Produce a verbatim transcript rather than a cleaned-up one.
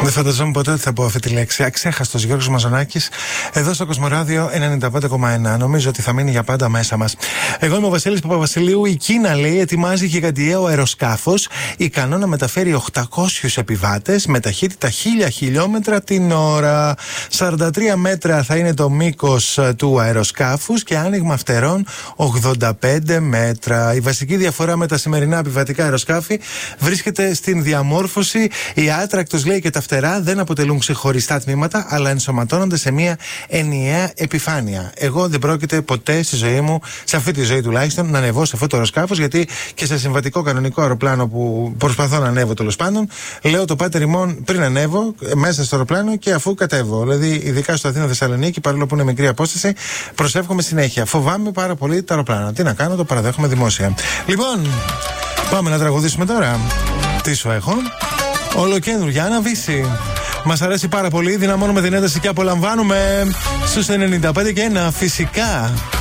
Δεν φανταζόμουν ποτέ ότι θα πω αυτή τη λέξη. Αξέχαστος Γιώργος Μαζονάκης, εδώ στο Κοσμοράδιο ενενήντα πέντε κόμμα ένα. Νομίζω ότι θα μείνει για πάντα μέσα μας. Εγώ είμαι ο Βασίλης Παπαβασιλείου. Η Κίνα, λέει, ετοιμάζει γιγαντιαίο αεροσκάφος ικανό να μεταφέρει οκτακόσιους επιβάτες με ταχύτητα χίλια χιλιόμετρα την ώρα. σαράντα τρία μέτρα θα είναι το μήκος του αεροσκάφους και άνοιγμα φτερών ογδόντα πέντε μέτρα. Η βασική διαφορά με τα σημερινά επιβατικά αεροσκάφη βρίσκεται στην διαμόρφωση. Η άτρακτος, λέει, και τα φτερά δεν αποτελούν ξεχωριστά τμήματα, αλλά ενσωματώνονται σε μια ενιαία επιφάνεια. Εγώ δεν πρόκειται ποτέ στη ζωή μου, σε αυτή τη ζωή τουλάχιστον, να ανεβώ σε αυτό το αεροσκάφος, γιατί και σε συμβατικό κανονικό αεροπλάνο που προσπαθώ να ανέβω, τέλος πάντων, λέω το πάτερ ημών πριν ανέβω μέσα στο αεροπλάνο και αφού κατέβω. Δηλαδή, ειδικά στο Αθήνα Θεσσαλονίκη, παρόλο που είναι μικρή απόσταση, προσεύχομαι συνέχεια. Φοβάμαι πάρα πολύ τα αεροπλάνα. Τι να κάνω, το παραδέχομαι δημόσια. Λοιπόν, πάμε να τραγουδήσουμε τώρα. Τι σου έχω? Ολοκένουργια, Άννα Βύση. Μας αρέσει πάρα πολύ, δυναμώνουμε την ένταση και απολαμβάνουμε στους ενενήντα πέντε και ένα, φυσικά.